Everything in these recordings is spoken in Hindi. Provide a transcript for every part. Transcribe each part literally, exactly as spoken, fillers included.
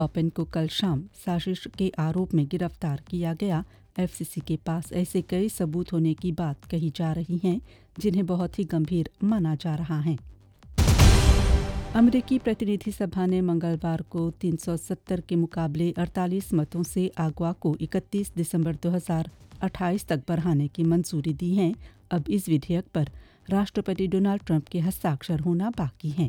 ओपन को कल शाम साजिश के आरोप में गिरफ्तार किया गया। एफसीसी के पास ऐसे कई सबूत होने की बात कही जा रही है जिन्हें बहुत ही गंभीर माना जा रहा है। अमेरिकी प्रतिनिधि सभा ने मंगलवार को तीन सौ सत्तर के मुकाबले अड़तालीस मतों से अगवा को इकतीस दिसंबर दो हज़ार अट्ठाईस तक बढ़ाने की मंजूरी दी है। अब इस विधेयक पर राष्ट्रपति डोनाल्ड ट्रंप के हस्ताक्षर होना बाकी है।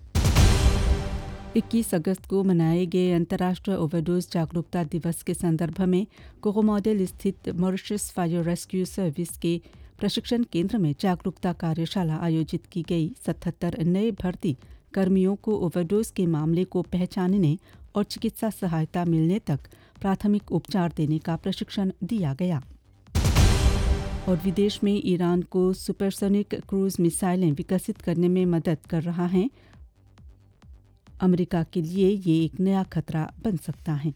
इक्कीस अगस्त को मनाए गए अंतर्राष्ट्रीय ओवरडोज जागरूकता दिवस के संदर्भ में कोकोमॉडल स्थित मॉरिशस फायर रेस्क्यू सर्विस के प्रशिक्षण केंद्र में जागरूकता कार्यशाला आयोजित की गई। सतहत्तर नए भर्ती कर्मियों को ओवरडोज के मामले को पहचानने और चिकित्सा सहायता मिलने तक प्राथमिक उपचार देने का प्रशिक्षण दिया गया। और विदेश में ईरान को सुपरसोनिक क्रूज मिसाइलें विकसित करने में मदद कर रहा है। अमेरिका के लिए ये एक नया खतरा बन सकता है।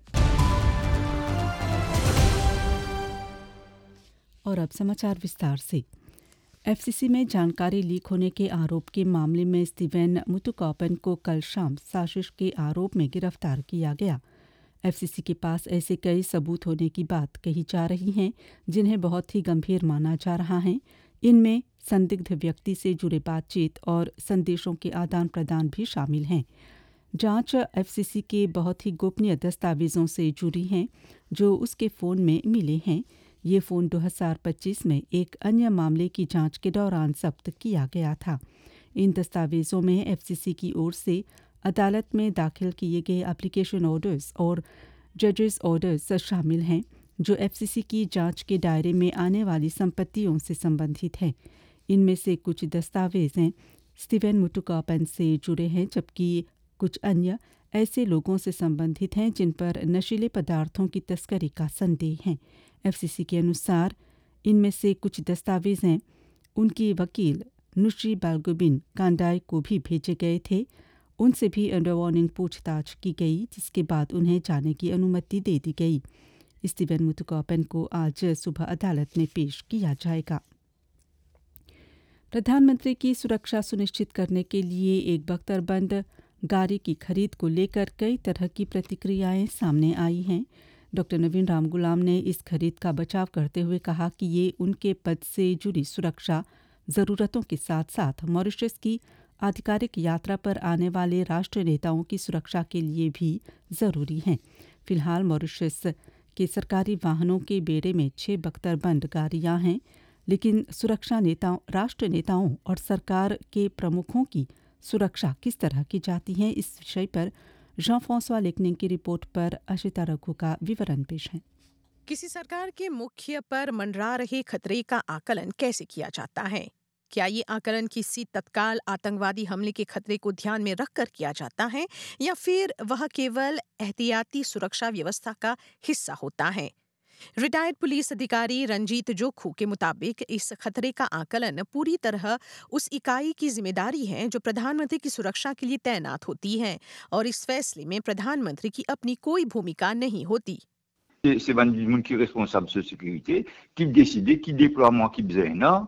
और अब समाचार विस्तार से। एफसीसी में जानकारी लीक होने के आरोप के मामले में स्टीवन मुतुकॉपन को कल शाम साजिश के आरोप में गिरफ्तार किया गया। एफसीसी के पास ऐसे कई सबूत होने की बात कही जा रही है जिन्हें बहुत ही गंभीर माना जा रहा है। इनमें संदिग्ध व्यक्ति से जुड़े बातचीत और संदेशों के आदान प्रदान भी शामिल हैं। जांच एफसीसी के बहुत ही गोपनीय दस्तावेजों से जुड़ी है जो उसके फ़ोन में मिले हैं। ये फ़ोन दो हज़ार पच्चीस में एक अन्य मामले की जांच के दौरान जब्त किया गया था। इन दस्तावेजों में एफसीसी की ओर से अदालत में दाखिल किए गए एप्लीकेशन ऑर्डर्स और जजेस ऑर्डर्स शामिल हैं जो एफसीसी की जांच के दायरे में आने वाली संपत्तियों से संबंधित हैं। इनमें से कुछ दस्तावेज़ स्टीवन मुतुकॉपन से जुड़े हैं जबकि कुछ अन्य ऐसे लोगों से संबंधित हैं जिन पर नशीले पदार्थों की तस्करी का संदेह है। एफसीसी के अनुसार इनमें से कुछ दस्तावेज़ उनकी वकील नुशी बाल्गोबिन कांडाई को भी भेजे गए थे। उनसे भी अंडर वार्निंग पूछताछ की गई जिसके बाद उन्हें जाने की अनुमति दे दी गई। स्टीवन मुतुकॉपन को आज सुबह अदालत में पेश किया जाएगा। प्रधानमंत्री की सुरक्षा सुनिश्चित करने के लिए एक बख्तरबंद गाड़ी की खरीद को लेकर कई तरह की प्रतिक्रियाएं सामने आई हैं। डॉक्टर नवीन राम गुलाम ने इस खरीद का बचाव करते हुए कहा कि ये उनके पद से जुड़ी सुरक्षा ज़रूरतों के साथ साथ मॉरिशस की आधिकारिक यात्रा पर आने वाले राष्ट्रीय नेताओं की सुरक्षा के लिए भी ज़रूरी हैं। फिलहाल मॉरिशस के सरकारी वाहनों के बेड़े में छह बख्तरबंद गाड़ियां हैं, लेकिन सुरक्षा नेताओं राष्ट्र नेताओं और सरकार के प्रमुखों की सुरक्षा किस तरह की जाती है, इस विषय पर जॉन फ्रांसवा लेकनिंग की रिपोर्ट पर अशिता रघु का विवरण पेश है। किसी सरकार के मुख्य पर मंडरा रहे खतरे का आकलन कैसे किया जाता है? क्या ये आकलन किसी तत्काल आतंकवादी हमले के खतरे को ध्यान में रखकर किया जाता है या फिर वह केवल एहतियाती सुरक्षा व्यवस्था का हिस्सा होता है? रिटायर्ड पुलिस अधिकारी रंजीत जोखू के मुताबिक इस खतरे का आकलन पूरी तरह उस इकाई की जिम्मेदारी है जो प्रधानमंत्री की सुरक्षा के लिए तैनात होती है और इस फैसले में प्रधानमंत्री की अपनी कोई भूमिका नहीं होती। C'est Ban Ki-moon qui est responsable de sécurité, qui décide, qui déploiement qui besoin.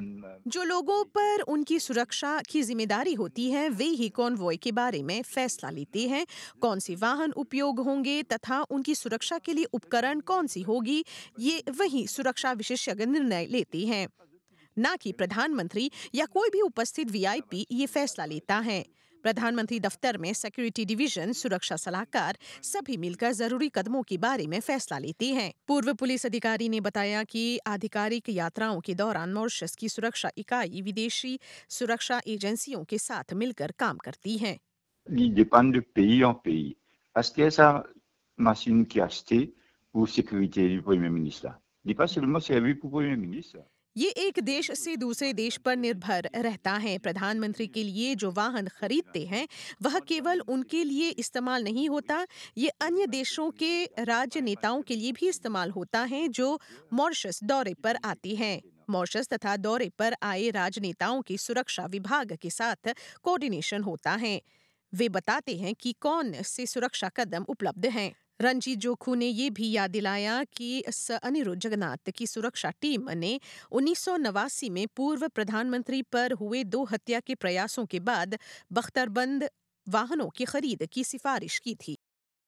जो लोगों पर उनकी सुरक्षा की जिम्मेदारी होती है वे ही कॉन्वॉय के बारे में फैसला लेते हैं। कौन से वाहन उपयोग होंगे तथा उनकी सुरक्षा के लिए उपकरण कौन सी होगी, ये वही सुरक्षा विशेषज्ञ निर्णय लेते हैं, ना कि प्रधानमंत्री या कोई भी उपस्थित वीआईपी ये फैसला लेता है। प्रधानमंत्री दफ्तर में सिक्योरिटी डिवीजन, सुरक्षा सलाहकार सभी मिलकर जरूरी कदमों के बारे में फैसला लेते हैं। पूर्व पुलिस अधिकारी ने बताया कि आधिकारिक यात्राओं के दौरान मॉरिशस की सुरक्षा इकाई विदेशी सुरक्षा एजेंसियों के साथ मिलकर काम करती है। Il dépend de pays en pays. Acheter sa machine qui a acheté pour sécurité du Premier ministre. Il n'est pas seulement servi pour Premier ministre. ये एक देश से दूसरे देश पर निर्भर रहता है। प्रधानमंत्री के लिए जो वाहन खरीदते हैं वह केवल उनके लिए इस्तेमाल नहीं होता, ये अन्य देशों के राज्य नेताओं के लिए भी इस्तेमाल होता है जो मॉरिशस दौरे पर आते हैं। मॉरिशस तथा दौरे पर आए राजनेताओं की सुरक्षा विभाग के साथ कोऑर्डिनेशन होता है। वे बताते हैं कि कौन से सुरक्षा कदम उपलब्ध हैं। रंजीत जोखू ने ये भी याद दिलाया कि अनिरुद्ध जगन्नाथ की सुरक्षा टीम ने उन्नीस सौ नवासी में पूर्व प्रधानमंत्री पर हुए दो हत्या के प्रयासों के बाद बख्तरबंद वाहनों की खरीद की सिफारिश की थी।